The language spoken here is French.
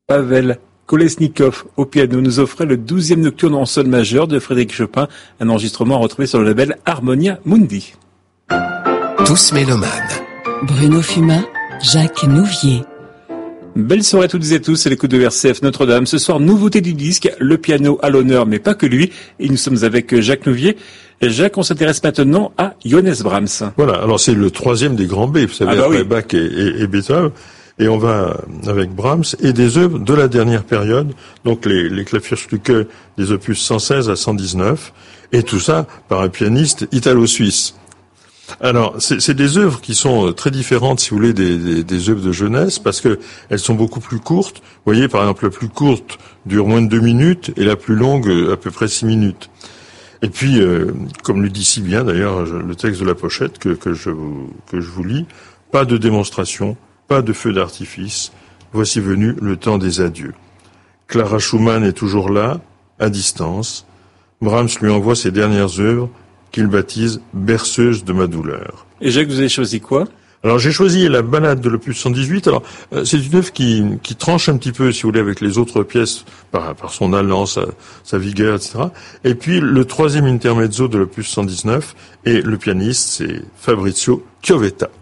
Pavel Kolesnikov au piano nous offrait le 12e nocturne en sol majeur de Frédéric Chopin, un enregistrement retrouvé sur le label Harmonia Mundi. Tous mélomanes. Bruno Fumat, Jacques Nouvier. Belle soirée à toutes et tous, c'est l'écoute de RCF Notre-Dame. Ce soir, nouveauté du disque, le piano à l'honneur, mais pas que lui. Et nous sommes avec Jacques Nouvier. Et Jacques, on s'intéresse maintenant à Johannes Brahms. Voilà, alors c'est le troisième des grands B, vous savez, après Bach et Beethoven. Et on va avec Brahms et des œuvres de la dernière période, donc les Klavierstücke des opus 116 à 119, et tout ça par un pianiste italo-suisse. Alors, c'est des œuvres qui sont très différentes, si vous voulez, des œuvres de jeunesse, parce que elles sont beaucoup plus courtes. Vous voyez, par exemple, la plus courte dure moins de 2 minutes et la plus longue à peu près 6 minutes. Et puis, comme le dit si bien d'ailleurs le texte de la pochette que je vous lis, pas de démonstration, pas de feu d'artifice. Voici venu le temps des adieux. Clara Schumann est toujours là, à distance. Brahms lui envoie ses dernières œuvres qu'il baptise « Berceuse de ma douleur ». Et Jacques, vous avez choisi quoi ? Alors j'ai choisi la balade de l'opus 118. Alors c'est une œuvre qui tranche un petit peu, si vous voulez, avec les autres pièces par son allant, sa vigueur, etc. Et puis le troisième intermezzo de l'opus 119, et le pianiste c'est Fabrizio Chiovetta.